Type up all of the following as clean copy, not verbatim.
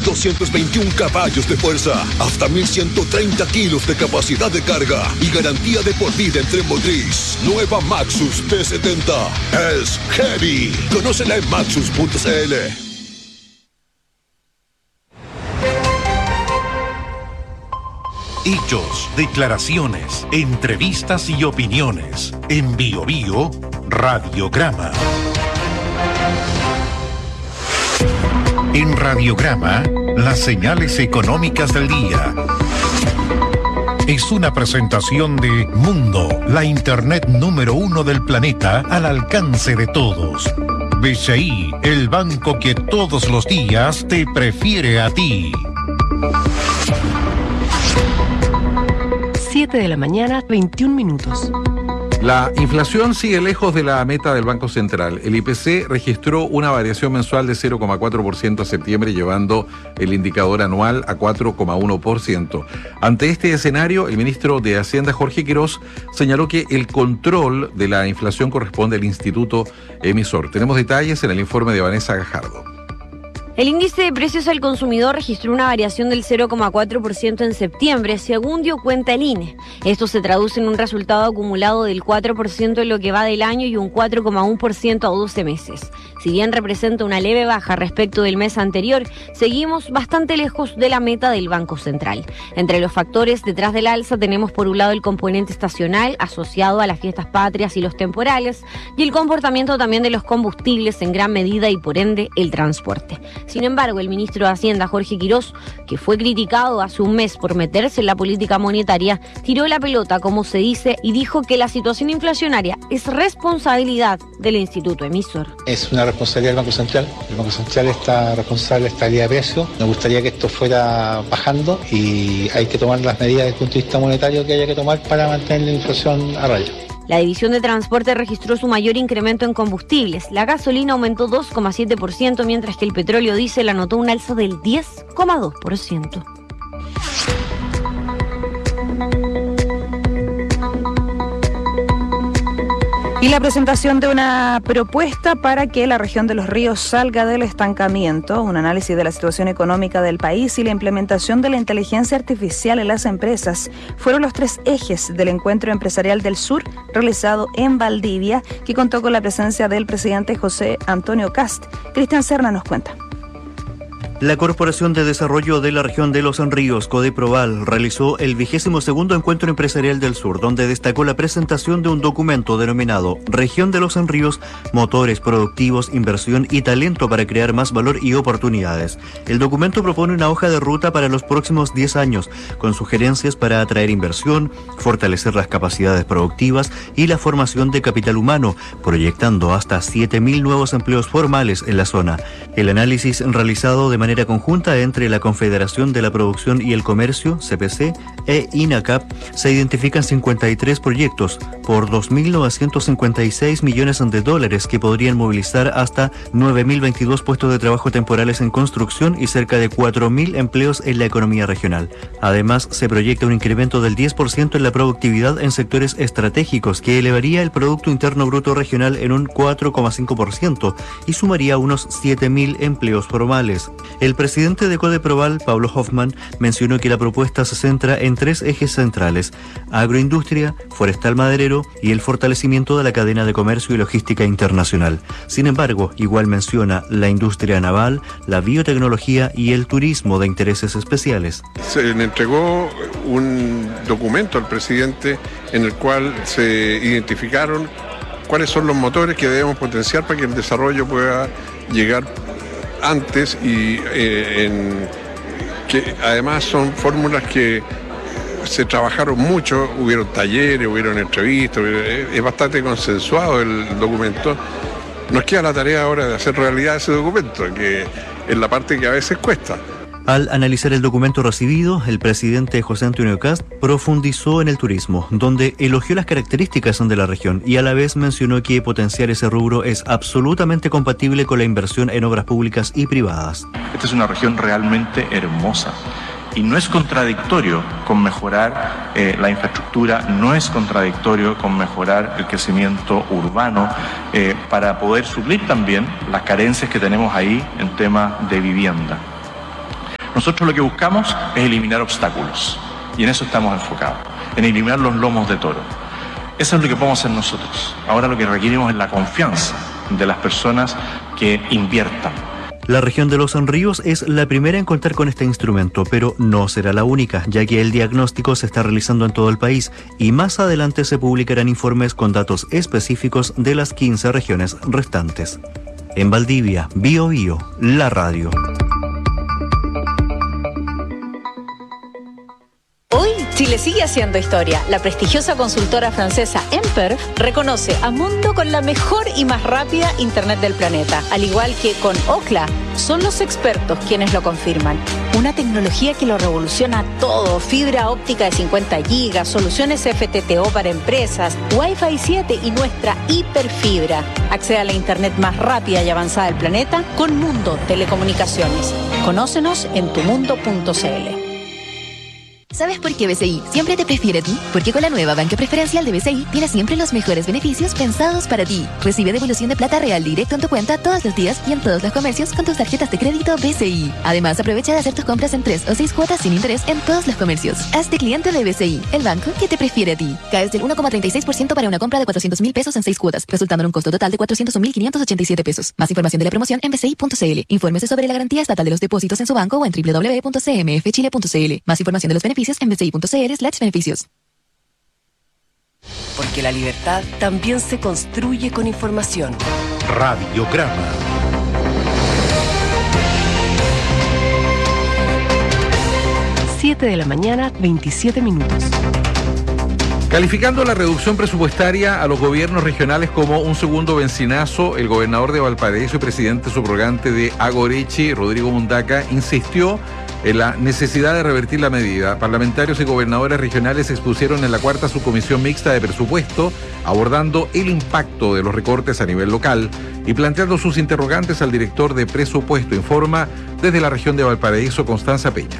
221 caballos de fuerza, hasta 1.130 kilos de capacidad de carga y garantía de por vida en tren motriz. Nueva Maxus T70 es heavy. Conócela en maxus.cl. Hechos, declaraciones, entrevistas y opiniones. En Bio Bio, Radiograma. En Radiograma, las señales económicas del día. Es una presentación de Mundo, la internet número 1 del planeta al alcance de todos. BCI, el banco que todos los días te prefiere a ti. 7 de la mañana, 21 minutos. La inflación sigue lejos de la meta del Banco Central. El IPC registró una variación mensual de 0,4% a septiembre, llevando el indicador anual a 4,1%. Ante este escenario, el ministro de Hacienda, Jorge Quirós, señaló que el control de la inflación corresponde al Instituto Emisor. Tenemos detalles en el informe de Vanessa Gajardo. El índice de precios al consumidor registró una variación del 0,4% en septiembre, según dio cuenta el INE. Esto se traduce en un resultado acumulado del 4% en lo que va del año y un 4,1% a 12 meses. Si bien representa una leve baja respecto del mes anterior, seguimos bastante lejos de la meta del Banco Central. Entre los factores detrás del alza tenemos por un lado el componente estacional asociado a las fiestas patrias y los temporales, y el comportamiento también de los combustibles en gran medida y por ende el transporte. Sin embargo, el ministro de Hacienda, Jorge Quirós, que fue criticado hace un mes por meterse en la política monetaria, tiró la pelota, como se dice, y dijo que la situación inflacionaria es responsabilidad del Instituto Emisor. Es una responsabilidad del Banco Central. El Banco Central está responsable de la estabilidad de precios. Nos gustaría que esto fuera bajando y hay que tomar las medidas desde el punto de vista monetario que haya que tomar para mantener la inflación a raya. La división de transporte registró su mayor incremento en combustibles. La gasolina aumentó 2,7%, mientras que el petróleo diésel anotó un alza del 10,2%. Y la presentación de una propuesta para que la región de Los Ríos salga del estancamiento, un análisis de la situación económica del país y la implementación de la inteligencia artificial en las empresas fueron los 3 ejes del Encuentro Empresarial del Sur realizado en Valdivia, que contó con la presencia del presidente José Antonio Kast. Cristian Serna nos cuenta. La Corporación de Desarrollo de la Región de Los Ríos, Codeproval, realizó el 22º Encuentro Empresarial del Sur, donde destacó la presentación de un documento denominado Región de Los Ríos, Motores Productivos, Inversión y Talento para crear más valor y oportunidades. El documento propone una hoja de ruta para los próximos 10 años, con sugerencias para atraer inversión, fortalecer las capacidades productivas y la formación de capital humano, proyectando hasta 7.000 nuevos empleos formales en la zona. El análisis realizado de manera conjunta entre la Confederación de la Producción y el Comercio, CPC, e INACAP, se identifican 53 proyectos por 2.956 millones de dólares que podrían movilizar hasta 9.022 puestos de trabajo temporales en construcción y cerca de 4.000 empleos en la economía regional. Además, se proyecta un incremento del 10% en la productividad en sectores estratégicos que elevaría el Producto Interno Bruto regional en un 4,5% y sumaría unos 7.000 empleos formales. El presidente de Codeproval, Pablo Hoffman, mencionó que la propuesta se centra en 3 ejes centrales: agroindustria, forestal maderero y el fortalecimiento de la cadena de comercio y logística internacional. Sin embargo, igual menciona la industria naval, la biotecnología y el turismo de intereses especiales. Se le entregó un documento al presidente en el cual se identificaron cuáles son los motores que debemos potenciar para que el desarrollo pueda llegar antes y que además son fórmulas que se trabajaron mucho, hubieron talleres, hubieron entrevistas, es bastante consensuado el documento. Nos queda la tarea ahora de hacer realidad ese documento, que es la parte que a veces cuesta. Al analizar el documento recibido, el presidente José Antonio Kast profundizó en el turismo, donde elogió las características de la región y a la vez mencionó que potenciar ese rubro es absolutamente compatible con la inversión en obras públicas y privadas. Esta es una región realmente hermosa y no es contradictorio con mejorar la infraestructura, no es contradictorio con mejorar el crecimiento urbano para poder suplir también las carencias que tenemos ahí en tema de vivienda. Nosotros lo que buscamos es eliminar obstáculos, y en eso estamos enfocados, en eliminar los lomos de toro. Eso es lo que podemos hacer nosotros. Ahora lo que requerimos es la confianza de las personas que inviertan. La región de Los Ríos es la primera en contar con este instrumento, pero no será la única, ya que el diagnóstico se está realizando en todo el país y más adelante se publicarán informes con datos específicos de las 15 regiones restantes. En Valdivia, Bío Bío, la radio. Hoy Chile sigue haciendo historia. La prestigiosa consultora francesa Emper reconoce a Mundo con la mejor y más rápida internet del planeta. Al igual que con Ookla, son los expertos quienes lo confirman. Una tecnología que lo revoluciona todo. Fibra óptica de 50 gigas, soluciones FTTO para empresas, Wi-Fi 7 y nuestra hiperfibra. Accede a la internet más rápida y avanzada del planeta con Mundo Telecomunicaciones. Conócenos en tumundo.cl. ¿Sabes por qué BCI siempre te prefiere a ti? Porque con la nueva banca preferencial de BCI tienes siempre los mejores beneficios pensados para ti. Recibe devolución de plata real directo en tu cuenta todos los días y en todos los comercios con tus tarjetas de crédito BCI. Además, aprovecha de hacer tus compras en 3 o 6 cuotas sin interés en todos los comercios. Hazte cliente de BCI, el banco que te prefiere a ti. Caes del 1,36% para una compra de 400.000 pesos en 6 cuotas, resultando en un costo total de 401.587 pesos. Más información de la promoción en bci.cl. Infórmese sobre la garantía estatal de los depósitos en su banco o en www.cmfchile.cl. Más información de los beneficios en bci.cl/beneficios. Porque la libertad también se construye con información. Radiograma. Siete de la mañana, 27 minutos. Calificando la reducción presupuestaria a los gobiernos regionales como un segundo bencinazo, el gobernador de Valparaíso y presidente subrogante de Agorechi, Rodrigo Mundaca, insistió en la necesidad de revertir la medida. Parlamentarios y gobernadores regionales expusieron en la cuarta subcomisión mixta de presupuesto, abordando el impacto de los recortes a nivel local y planteando sus interrogantes al director de presupuesto, informa desde la región de Valparaíso, Constanza Peña.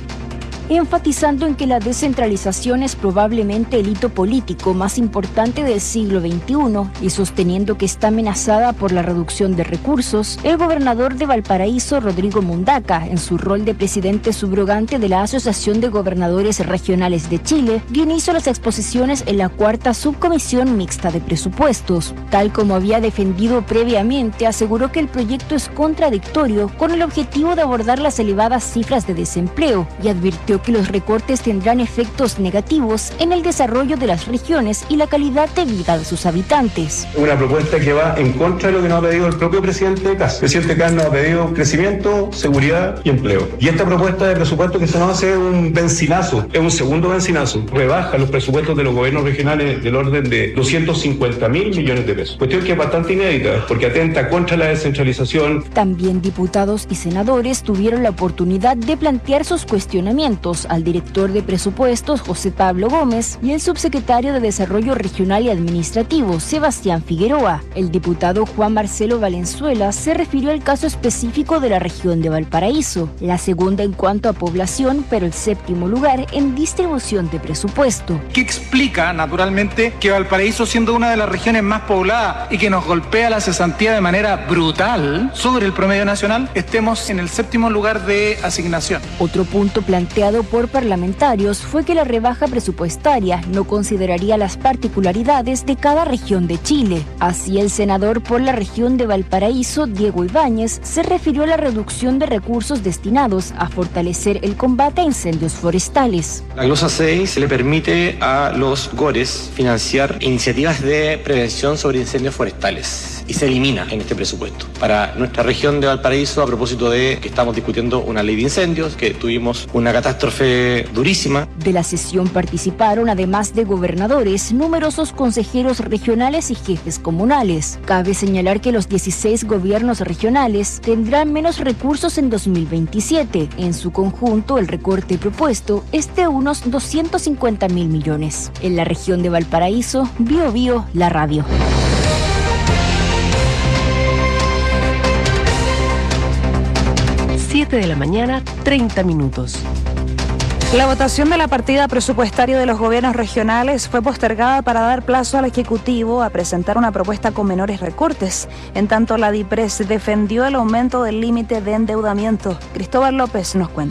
Enfatizando en que la descentralización es probablemente el hito político más importante del siglo XXI y sosteniendo que está amenazada por la reducción de recursos, el gobernador de Valparaíso, Rodrigo Mundaca, en su rol de presidente subrogante de la Asociación de Gobernadores Regionales de Chile, dio inicio a las exposiciones en la cuarta subcomisión mixta de presupuestos. Tal como había defendido previamente, aseguró que el proyecto es contradictorio con el objetivo de abordar las elevadas cifras de desempleo y advirtió que los recortes tendrán efectos negativos en el desarrollo de las regiones y la calidad de vida de sus habitantes. Una propuesta que va en contra de lo que nos ha pedido el propio presidente Kast. El presidente Kast nos ha pedido crecimiento, seguridad y empleo. Y esta propuesta de presupuesto que se nos hace un bencinazo, es un segundo bencinazo. Rebaja los presupuestos de los gobiernos regionales del orden de 250.000 millones de pesos. Cuestión que es bastante inédita porque atenta contra la descentralización. También diputados y senadores tuvieron la oportunidad de plantear sus cuestionamientos al director de presupuestos, José Pablo Gómez, y el subsecretario de Desarrollo Regional y Administrativo, Sebastián Figueroa. El diputado Juan Marcelo Valenzuela se refirió al caso específico de la región de Valparaíso, la segunda en cuanto a población, pero el séptimo lugar en distribución de presupuesto. ¿Qué explica, naturalmente, que Valparaíso, siendo una de las regiones más pobladas y que nos golpea la cesantía de manera brutal sobre el promedio nacional, estemos en el séptimo lugar de asignación? Otro punto planteado por parlamentarios fue que la rebaja presupuestaria no consideraría las particularidades de cada región de Chile. Así, el senador por la región de Valparaíso, Diego Ibáñez, se refirió a la reducción de recursos destinados a fortalecer el combate a incendios forestales. La glosa 6 le permite a los GORES financiar iniciativas de prevención sobre incendios forestales y se elimina en este presupuesto. Para nuestra región de Valparaíso, a propósito de que estamos discutiendo una ley de incendios, que tuvimos una catástrofe durísima. De la sesión participaron, además de gobernadores, numerosos consejeros regionales y jefes comunales. Cabe señalar que los 16 gobiernos regionales tendrán menos recursos en 2027. En su conjunto, el recorte propuesto es de unos 250.000 millones. En la región de Valparaíso, Bío Bío, la radio. De la mañana, 30 minutos. La votación de la partida presupuestaria de los gobiernos regionales fue postergada para dar plazo al Ejecutivo a presentar una propuesta con menores recortes. En tanto, la DIPRES defendió el aumento del límite de endeudamiento. Cristóbal López nos cuenta.